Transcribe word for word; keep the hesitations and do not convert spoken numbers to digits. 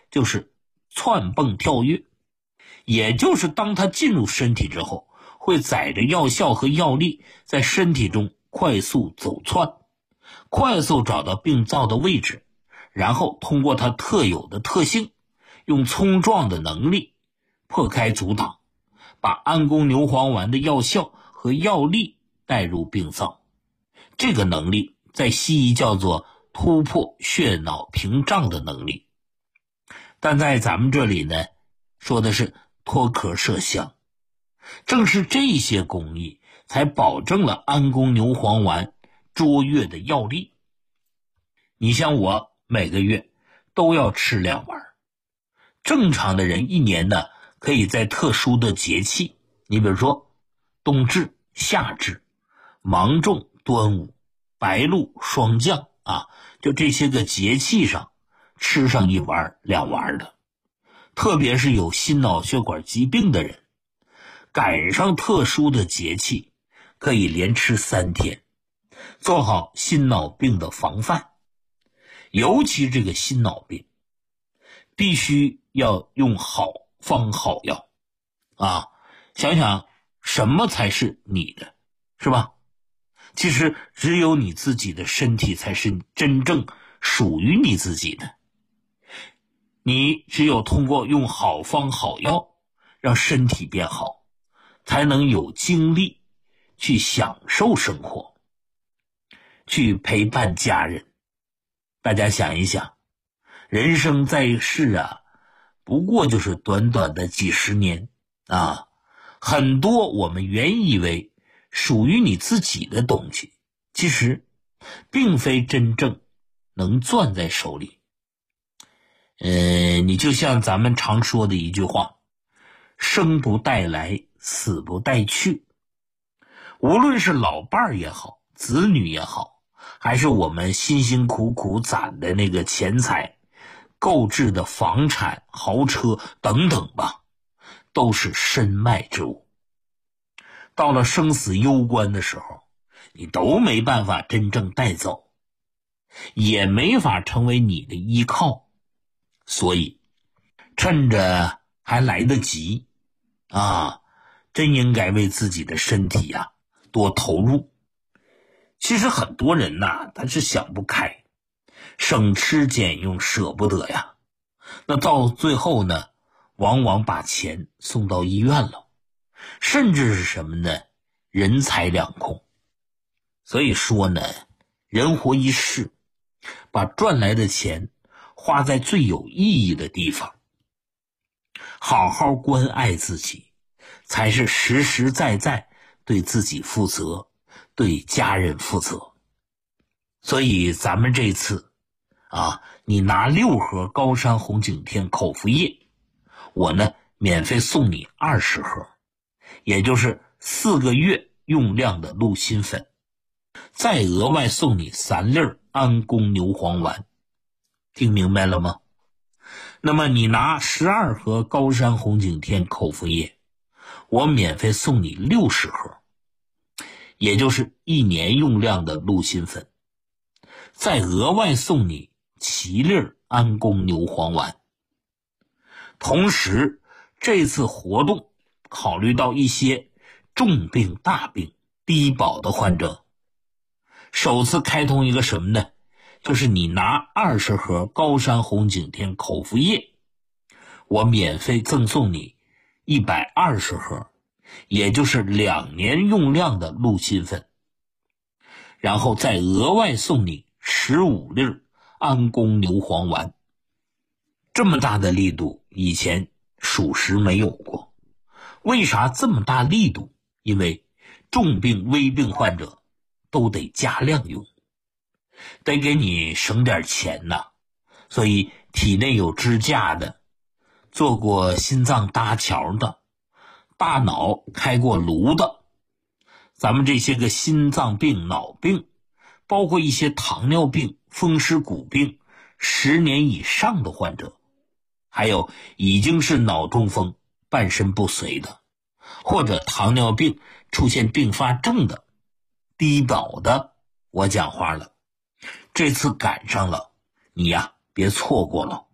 就是窜蹦跳跃，也就是当它进入身体之后，会载着药效和药力在身体中快速走窜，快速找到病灶的位置，然后通过它特有的特性，用冲撞的能力破开阻挡，把安宫牛黄丸的药效和药力带入病灶。这个能力在西医叫做突破血脑屏障的能力，但在咱们这里呢，说的是脱壳麝香。正是这些工艺才保证了安宫牛黄丸卓越的药力。你像我每个月都要吃两丸，正常的人一年呢，可以在特殊的节气，你比如说冬至、夏至、芒种、端午、白露、霜降啊，就这些个节气上吃上一丸两丸的。特别是有心脑血管疾病的人，赶上特殊的节气可以连吃三天，做好心脑病的防范。尤其这个心脑病必须要用好方好药啊！想想什么才是你的，是吧？其实只有你自己的身体才是真正属于你自己的。你只有通过用好方好药让身体变好，才能有精力去享受生活，去陪伴家人。大家想一想，人生在世啊，不过就是短短的几十年啊，很多我们原以为属于你自己的东西，其实并非真正能攥在手里。呃，你就像咱们常说的一句话，生不带来，死不带去。无论是老伴儿也好，子女也好，还是我们辛辛苦苦攒的那个钱财，购置的房产、豪车等等吧，都是身外之物。到了生死攸关的时候，你都没办法真正带走，也没法成为你的依靠。所以趁着还来得及啊，真应该为自己的身体啊多投入。其实很多人呐，他是想不开，省吃俭用舍不得呀，那到最后呢，往往把钱送到医院了，甚至是什么呢？人财两空。所以说呢，人活一世，把赚来的钱花在最有意义的地方，好好关爱自己，才是实实在在对自己负责，对家人负责。所以咱们这次啊，你拿六盒高山红景天口服液，我呢免费送你二十盒，也就是四个月用量的鹿心粉，再额外送你三粒安宫牛黄丸。听明白了吗？那么你拿十二盒高山红景天口服液，我免费送你六十盒，也就是一年用量的鹿心粉，再额外送你七粒安宫牛黄丸。同时这次活动考虑到一些重病大病低保的患者，首次开通一个什么呢？就是你拿二十盒高山红景天口服液，我免费赠送你一百二十盒，也就是两年用量的鹿心粉，然后再额外送你十五粒安宫牛黄丸。这么大的力度以前属实没有过。为啥这么大力度？因为重病危病患者都得加量用，得给你省点钱呐。所以体内有支架的，做过心脏搭桥的，大脑开过颅的，咱们这些个心脏病、脑病，包括一些糖尿病、风湿骨病十年以上的患者，还有已经是脑中风半身不遂的，或者糖尿病出现并发症的，低保的，我讲话了，这次赶上了，你呀别错过了。